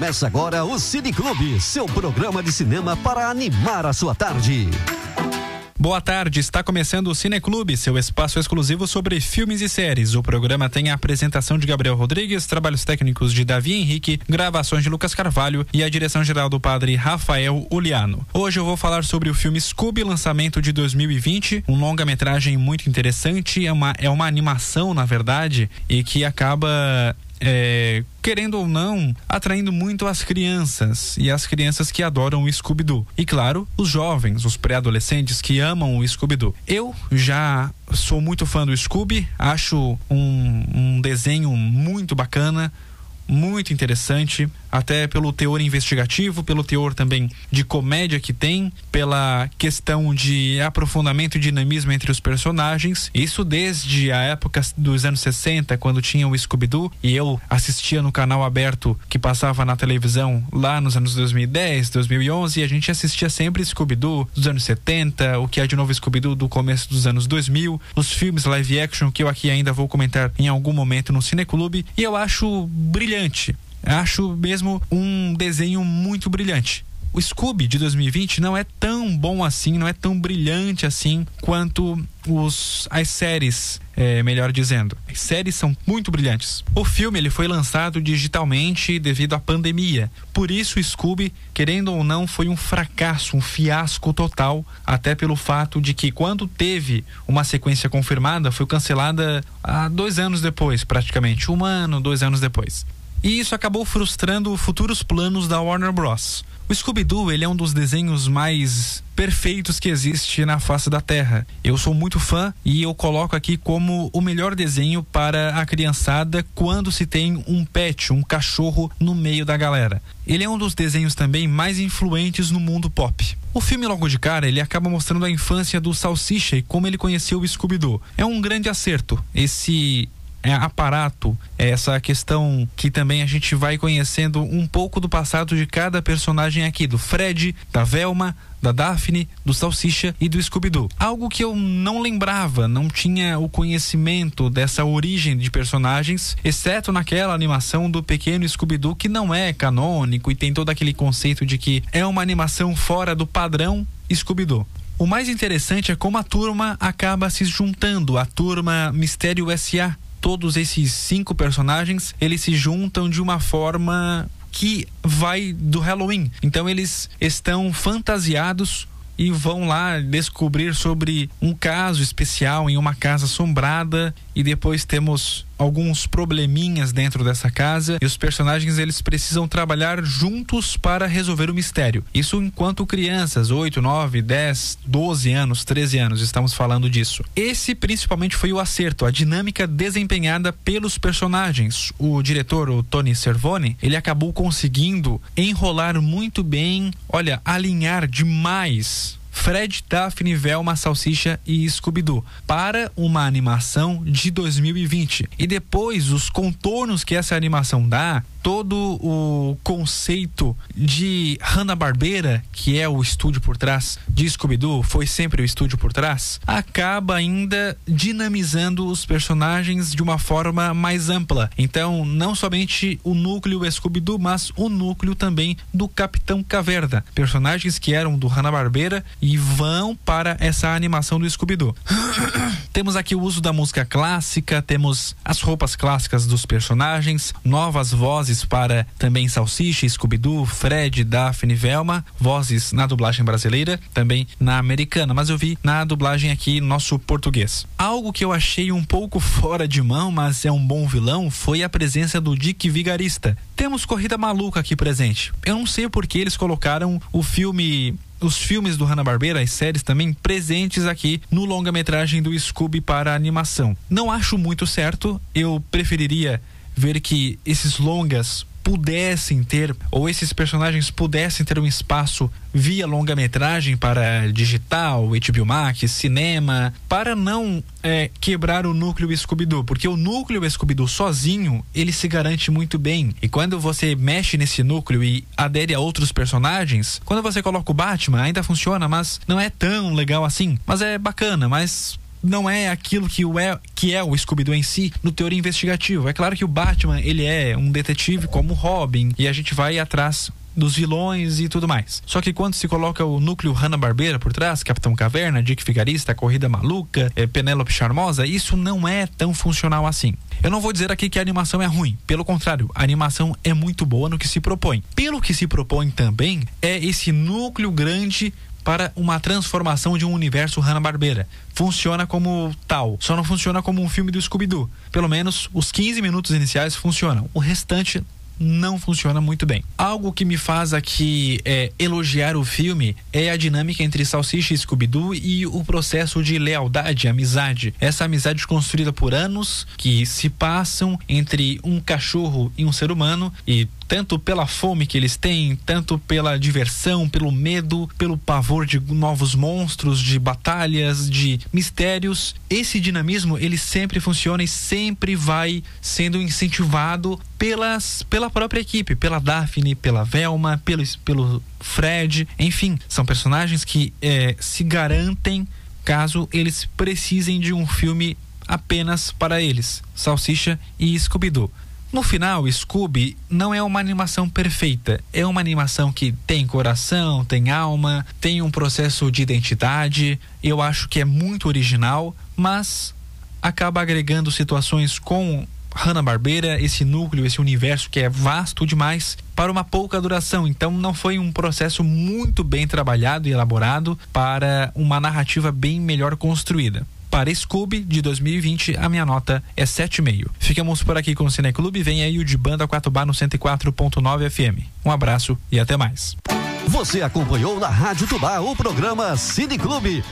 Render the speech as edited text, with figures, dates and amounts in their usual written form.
Começa agora o Cine Clube, seu programa de cinema para animar a sua tarde. Boa tarde, está começando o Cine Clube, seu espaço exclusivo sobre filmes e séries. O programa tem a apresentação de Gabriel Rodrigues, trabalhos técnicos de Davi Henrique, gravações de Lucas Carvalho e a direção geral do padre Rafael Uliano. Hoje eu vou falar sobre o filme Scooby, lançamento de 2020, um longa-metragem muito interessante, é uma animação, na verdade, e que acaba... querendo ou não, atraindo muito as crianças e as crianças que adoram o Scooby-Doo. E claro, os jovens, os pré-adolescentes que amam o Scooby-Doo. Eu já sou muito fã do Scooby, acho um desenho muito bacana, muito interessante, até pelo teor investigativo, pelo teor também de comédia que tem, pela questão de aprofundamento e dinamismo entre os personagens. Isso desde a época dos anos 60, quando tinha o Scooby-Doo, e eu assistia no canal aberto que passava na televisão lá nos anos 2010, 2011, e a gente assistia sempre Scooby-Doo dos anos 70, o que é de novo Scooby-Doo do começo dos anos 2000, os filmes live action que eu aqui ainda vou comentar em algum momento no Cineclube, e eu acho brilhante. Acho mesmo um desenho muito brilhante. O Scooby de 2020 não é tão bom assim, não é tão brilhante assim quanto as séries, melhor dizendo. As séries são muito brilhantes. O filme ele foi lançado digitalmente devido à pandemia. Por isso o Scooby, querendo ou não, foi um fracasso, um fiasco total, até pelo fato de que quando teve uma sequência confirmada, foi cancelada há 2 anos depois, praticamente. 1 ano, 2 anos depois. E isso acabou frustrando futuros planos da Warner Bros. O Scooby-Doo, ele é um dos desenhos mais perfeitos que existe na face da Terra. Eu sou muito fã e eu coloco aqui como o melhor desenho para a criançada quando se tem um pet, um cachorro no meio da galera. Ele é um dos desenhos também mais influentes no mundo pop. O filme logo de cara, ele acaba mostrando a infância do Salsicha e como ele conheceu o Scooby-Doo. É um grande acerto esse aparato, essa questão que também a gente vai conhecendo um pouco do passado de cada personagem aqui, do Fred, da Velma, da Daphne, do Salsicha e do Scooby-Doo. Algo que eu não lembrava, não tinha o conhecimento dessa origem de personagens, exceto naquela animação do pequeno Scooby-Doo, que não é canônico e tem todo aquele conceito de que é uma animação fora do padrão Scooby-Doo. O mais interessante é como a turma acaba se juntando, a turma Mistério S.A., todos esses 5 personagens, eles se juntam de uma forma que vai do Halloween. Então eles estão fantasiados e vão lá descobrir sobre um caso especial em uma casa assombrada, e depois temos alguns probleminhas dentro dessa casa e os personagens eles precisam trabalhar juntos para resolver o mistério. Isso enquanto crianças, 8, 9, 10, 12 anos, 13 anos, estamos falando disso. Esse principalmente foi o acerto, a dinâmica desempenhada pelos personagens. O diretor, o Tony Cervone, ele acabou conseguindo enrolar muito bem, alinhar demais Fred, Daphne, Velma, Salsicha e Scooby-Doo para uma animação de 2020. E depois os contornos que essa animação dá, todo o conceito de Hanna-Barbera, que é o estúdio por trás de Scooby-Doo, foi sempre o estúdio por trás, acaba ainda dinamizando os personagens de uma forma mais ampla. Então, não somente o núcleo Scooby-Doo, mas o núcleo também do Capitão Caverna. Personagens que eram do Hanna-Barbera e vão para essa animação do Scooby-Doo. Temos aqui o uso da música clássica, temos as roupas clássicas dos personagens, novas vozes para também Salsicha, Scooby-Doo, Fred, Daphne, Velma, vozes na dublagem brasileira, também na americana, mas eu vi na dublagem aqui nosso português. Algo que eu achei um pouco fora de mão, mas é um bom vilão, foi a presença do Dick Vigarista. Temos Corrida Maluca aqui presente. Eu não sei por que eles colocaram os filmes do Hanna-Barbera, as séries também, presentes aqui no longa-metragem do Scooby para a animação. Não acho muito certo, eu preferiria ver que esses longas pudessem ter, ou esses personagens pudessem ter um espaço via longa-metragem para digital, HBO Max, cinema, para não quebrar o núcleo Scooby-Doo, porque o núcleo Scooby-Doo sozinho, ele se garante muito bem, e quando você mexe nesse núcleo e adere a outros personagens, quando você coloca o Batman, ainda funciona, mas não é tão legal assim, mas é bacana, mas não é aquilo que é o Scooby-Doo em si no teor investigativo. É claro que o Batman, ele é um detetive como o Robin, e a gente vai atrás dos vilões e tudo mais. Só que quando se coloca o núcleo Hanna-Barbera por trás, Capitão Caverna, Dick Vigarista, Corrida Maluca, Penélope Charmosa, isso não é tão funcional assim. Eu não vou dizer aqui que a animação é ruim, pelo contrário, a animação é muito boa no que se propõe. Pelo que se propõe também é esse núcleo grande para uma transformação de um universo Hanna-Barbera. Funciona como tal, só não funciona como um filme do Scooby-Doo. Pelo menos os 15 minutos iniciais funcionam, o restante não funciona muito bem. Algo que me faz aqui elogiar o filme é a dinâmica entre Salsicha e Scooby-Doo e o processo de lealdade, amizade. Essa amizade construída por anos que se passam entre um cachorro e um ser humano, e tanto pela fome que eles têm, tanto pela diversão, pelo medo, pelo pavor de novos monstros, de batalhas, de mistérios. Esse dinamismo, ele sempre funciona e sempre vai sendo incentivado pela própria equipe, pela Daphne, pela Velma, pelo Fred, enfim, são personagens que se garantem caso eles precisem de um filme apenas para eles, Salsicha e Scooby-Doo. No final, Scooby não é uma animação perfeita, é uma animação que tem coração, tem alma, tem um processo de identidade. Eu acho que é muito original, mas acaba agregando situações com Hanna-Barbera, esse núcleo, esse universo que é vasto demais, para uma pouca duração. Então não foi um processo muito bem trabalhado e elaborado para uma narrativa bem melhor construída. Para Scooby, de 2020, a minha nota é 7,5. Ficamos por aqui com o Cineclube. Vem aí o de Banda 4Bar no 104.9 FM. Um abraço e até mais. Você acompanhou na Rádio Tubá o programa Cineclube.